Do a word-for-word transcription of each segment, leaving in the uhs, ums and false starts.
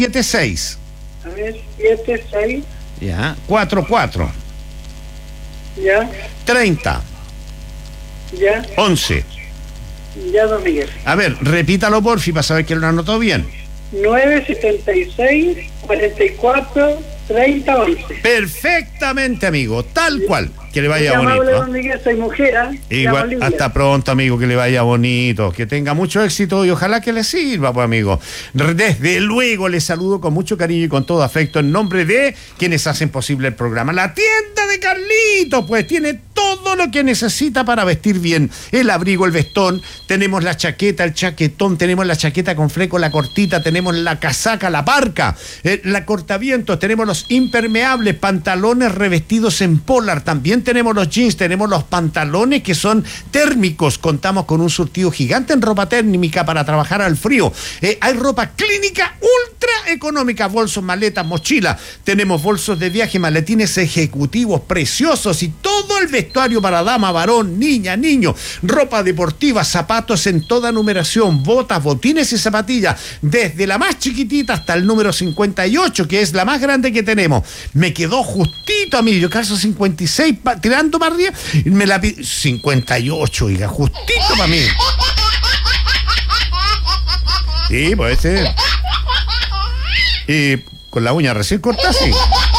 siete seis. A ver, siete seis. Ya. cuatro cuatro. Ya. treinta. Ya. once. Ya, don Miguel. A ver, repítalo porfi para saber que lo anotó bien. nueve setenta y seis, cuarenta y cuatro, treinta, once. Perfectamente, amigo, tal cual. Que le vaya Muy amable, bonito. don Miguel, soy mujer, ¿eh? Igual, hasta pronto, amigo, que le vaya bonito, que tenga mucho éxito y ojalá que le sirva, pues, amigo. Desde luego le saludo con mucho cariño y con todo afecto en nombre de quienes hacen posible el programa. La tienda de Carlitos, pues, tiene todo lo que necesita para vestir bien. El abrigo, el vestón, tenemos la chaqueta, el chaquetón, tenemos la chaqueta con fleco, la cortita, tenemos la casaca, la parca, eh, la cortavientos, tenemos los impermeables, pantalones revestidos en polar, también tenemos los jeans, tenemos los pantalones que son térmicos, contamos con un surtido gigante en ropa térmica para trabajar al frío, eh, hay ropa clínica ultra económica, bolsos, maletas, mochilas, tenemos bolsos de viaje, maletines ejecutivos preciosos y todo el vestuario para dama, varón, niña, niño, ropa deportiva, zapatos en toda numeración, botas, botines y zapatillas, desde la más chiquitita hasta el número cincuenta y ocho, que es la más grande que tenemos. Me quedó justito a mí, yo calzo cincuenta y seis, pa, tirando para arriba, me la pido cincuenta y ocho, oiga, justito para mí. Sí, puede ser. Y con la uña recién cortada, sí.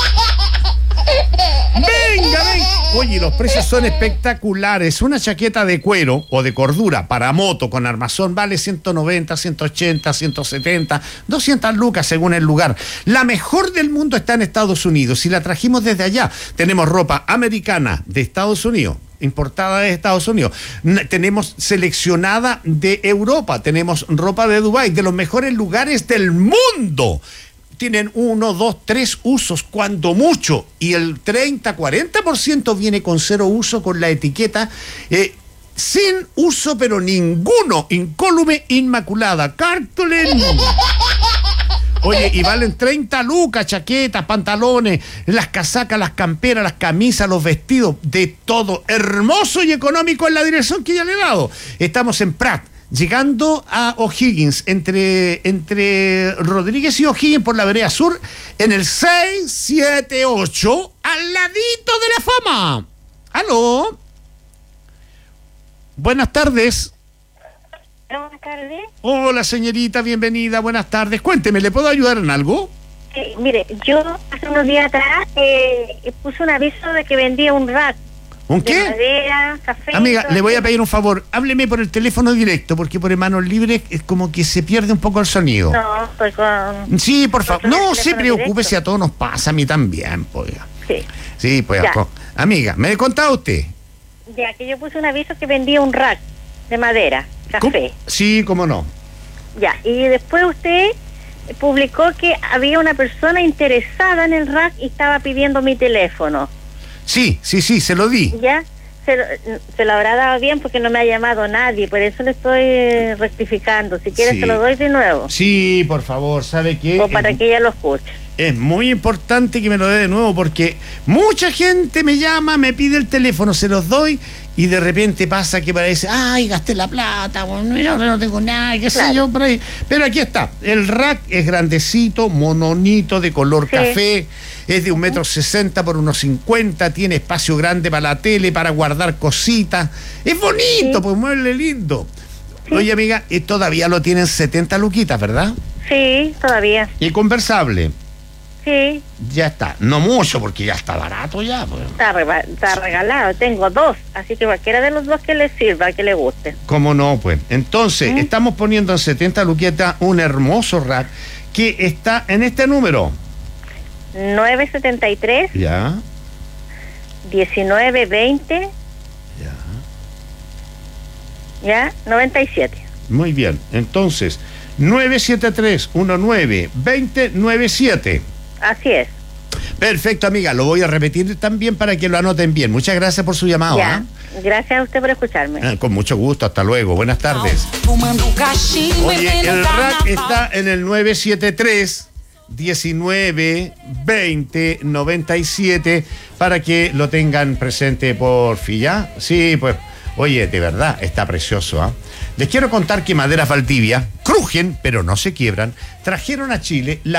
Venga, venga. Oye, los precios son espectaculares. Una chaqueta de cuero o de cordura para moto con armazón vale ciento noventa, ciento ochenta, ciento setenta, doscientas lucas según el lugar. La mejor del mundo está en Estados Unidos y la trajimos desde allá. Tenemos ropa americana de Estados Unidos, importada de Estados Unidos. N- tenemos seleccionada de Europa, tenemos ropa de Dubái, de los mejores lugares del mundo. Tienen uno, dos, tres usos, cuando mucho, y el treinta, cuarenta por ciento viene con cero uso, con la etiqueta eh, sin uso, pero ninguno, incólume, inmaculada, cartulín. Oye, y valen treinta lucas, chaquetas, pantalones, las casacas, las camperas, las camisas, los vestidos, de todo, hermoso y económico en la dirección que ya le he dado. Estamos en Prat, llegando a O'Higgins, entre, entre Rodríguez y O'Higgins por la vereda sur, en el seis siete ocho, al ladito de la Fama. ¿Aló? Buenas tardes. Buenas tardes. Hola, señorita, bienvenida, buenas tardes. Cuénteme, ¿le puedo ayudar en algo? Eh, mire, yo hace unos días atrás eh, puse un aviso de que vendía un rack. ¿Un qué? De madera, café. Amiga, todo le voy a eso. pedir un favor. Hábleme por el teléfono directo, porque por manos libres es como que se pierde un poco el sonido. No, estoy con... Sí, por favor. con el No se teléfono preocupe, directo. si a todos nos pasa, a mí también, pues. Sí. Sí, pues. Ya. co- Amiga, ¿me ha contado usted? Ya, que yo puse un aviso que vendía un rack de madera, ¿Cómo? café. Sí, cómo no. Ya, y después usted publicó que había una persona interesada en el rack y estaba pidiendo mi teléfono. Sí, sí, sí, se lo di. ¿Ya? Se lo, se lo habrá dado bien porque no me ha llamado nadie, por eso le estoy eh, rectificando. Si quiere Sí. se lo doy de nuevo. Sí, por favor, ¿sabe qué? O para Es- que ella lo escuche. Es muy importante que me lo dé de nuevo porque mucha gente me llama, me pide el teléfono, se los doy y de repente pasa que parece, ay, gasté la plata, bueno, yo no tengo nada, qué sé Claro. yo, por ahí. Pero aquí está, el rack es grandecito, mononito, de color Sí. café, es de un metro sesenta por unos cincuenta, tiene espacio grande para la tele, para guardar cositas. Es bonito, Sí. pues mueble lindo. Oye, amiga, y todavía lo tienen setenta luquitas, ¿verdad? Sí, todavía. Y conversable. Sí, Ya está, no mucho porque ya está barato ya, pues. está, reba- está regalado. Tengo dos, así que cualquiera de los dos que le sirva, que le guste. ¿Cómo no, pues? Entonces, ¿Mm? estamos poniendo en setenta luquetas un hermoso rack que está en este número. nueve setenta y tres, Ya, diecinueve veinte, ya. ya, noventa y siete. Muy bien. Entonces, nueve siete tres uno nueve dos cero nueve siete. Así es. Perfecto, amiga. Lo voy a repetir también para que lo anoten bien. Muchas gracias por su llamado. Ya. ¿ah? Gracias a usted por escucharme. Ah, con mucho gusto. Hasta luego. Buenas tardes. Fumando cachimbo, Oye, en el pleno rack carnaval. está en el nueve siete tres diecinueve veinte noventa y siete para que lo tengan presente por fin, ¿ya? Sí, pues, oye, de verdad, está precioso, ¿ah? Les quiero contar que Maderas Valdivia crujen, pero no se quiebran, trajeron a Chile la